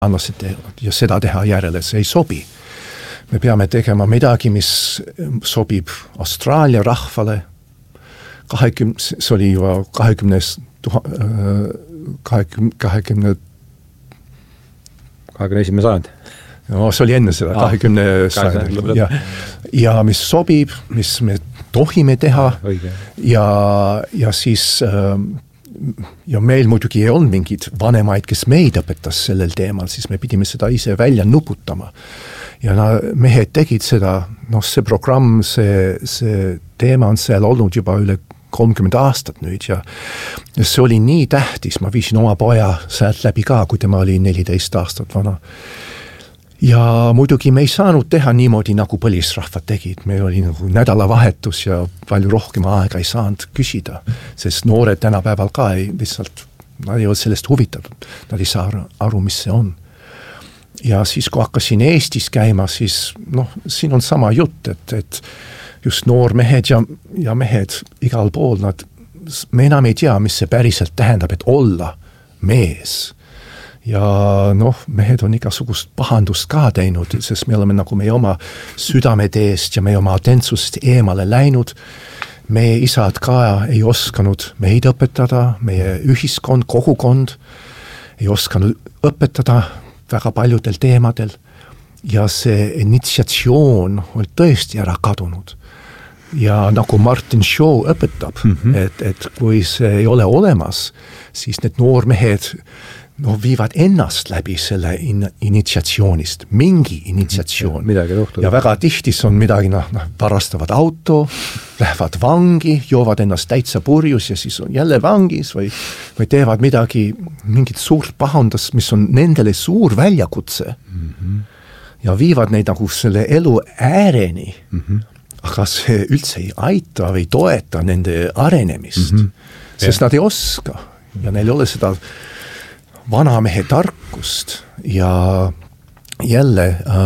anlased teevad ja seda teha järele, see ei sobi. Me peame tegema midagi, mis sobib Austraalia rahvale, 21. sajand. No, see oli enne seda, 20. sajand. Ja mis sobib, mis me tohime teha ja siis ja meil muidugi ei olnud mingid vanemaid, kes meid õpetas sellel teemal, siis me pidime seda ise välja nuputama. Ja mehed tegid seda, see programm, see teema on seal olnud juba üle 30 aastat nüüd ja see oli nii tähtis, ma viisin oma poja sealt läbi ka, kui tema oli 14 aastat vana. Ja muidugi me ei saanud teha niimoodi, nagu põlisrahvad tegid. Meil oli nagu nädalavahetus ja palju rohkem aega ei saanud küsida, sest noored tänapäeval ka lihtsalt, nad ei ole sellest huvitatud. Nad ei saa aru, mis see on. Ja siis, kui hakkasin Eestis käima, siis siin on sama jutt, et just noormehed ja mehed igal pool, me enam ei tea, mis see päriselt tähendab, et olla mees. Ja mehed on igasugust pahandust ka teinud, sest me oleme nagu meie oma südameteest ja meie oma autentsusest eemale läinud. Meie isad ka ei oskanud meid õpetada, meie ühiskond, kogukond ei oskanud õpetada väga paljudel teemadel ja see initsiatsioon on tõesti ära kadunud. Ja nagu Martin Shaw õpetab, et kui see ei ole olemas, siis need noormehed viivad ennast läbi selle initsiatsioonist, mingi initsiatsioon. Ja väga tihti on midagi, varastavad auto, lähevad vangi, joovad ennast täitsa purjus ja siis on jälle vangis või teevad midagi, mingit suurt pahandust, mis on nendele suur väljakutse. Ja viivad neid nagu selle elu ääreni, aga see üldse ei aita või toeta nende arenemist, sest nad ei oska ja neil ei ole seda vanamehe tarkust ja jälle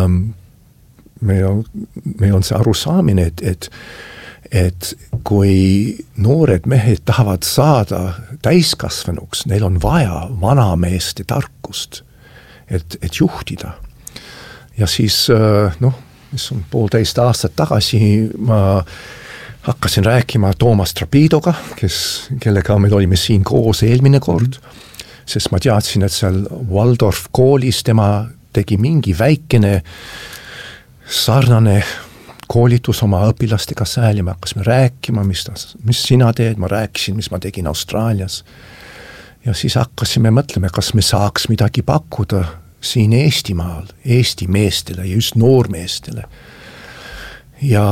meil on see arusaamine, et kui noored mehed tahavad saada täiskasvanuks, neil on vaja vanameeste tarkust, et juhtida. Ja siis, mis on 1,5 aastat tagasi, ma hakkasin rääkima Toomas Trapidoga, kellega me olime siin koos eelmine kord, sest ma teadsin, et seal Waldorf koolis tema tegi mingi väikene sarnane koolitus oma õpilastega seal ja me hakkasime rääkima, mis sina teed, ma rääkisin, mis ma tegin Austraalias. Ja siis hakkasime mõtlema, kas me saaks midagi pakkuda siin Eestimaal, Eesti meestele ja just noormeestele. Ja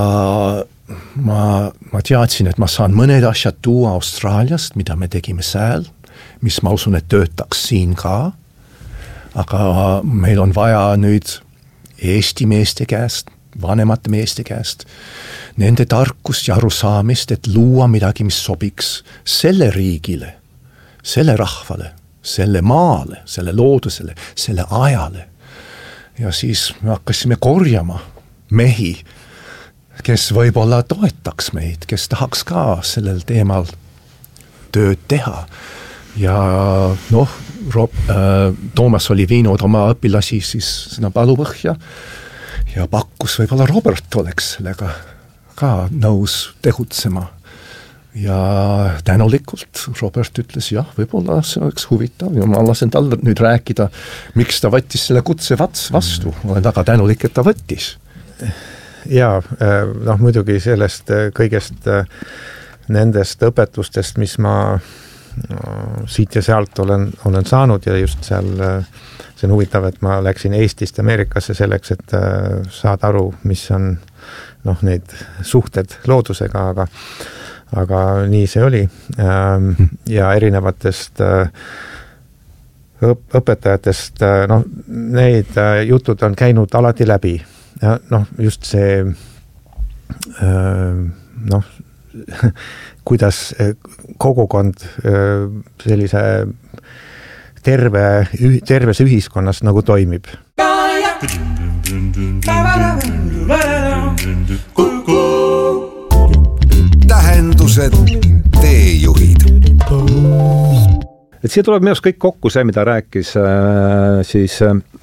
ma teadsin, et ma saan mõned asjad tuua Austraaliast, mida me tegime seal, mis ma usun, et töötaks siin ka, aga meil on vaja nüüd Eesti meeste käest, vanemate meeste käest, nende tarkust ja arusaamist, et luua midagi, mis sobiks selle riigile, selle rahvale, selle maale, selle loodusele, selle ajale. Ja siis me hakkasime korjama mehi, kes võib-olla toetaks meid, kes tahaks ka sellel teemal tööd teha. Ja Toomas oli viinud oma õpilasi siis sinna Palupõhja ja pakkus võib-olla Robert oleks sellega ka nõus tegutsema. Ja tänulikult Robert ütles, jah, võib-olla see oleks huvitav ja ma lasen tal nüüd rääkida, miks ta võttis selle kutse vastu. Olen väga tänulik, et ta võttis. Ja, muidugi sellest kõigest nendest õpetustest, mis ma siit ja sealt olen saanud ja just seal see on huvitav, et ma läksin Eestist Ameerikasse selleks, et saada aru, mis on need suhted loodusega, aga nii see oli ja erinevatest õpetajatest, need jutud on käinud alati läbi ja just see kuidas kogukond sellise terves ühiskonnas nagu toimib. Tähendused, teejuhid. et siia tuleb minu arust kõik kokku see, mida rääkis siis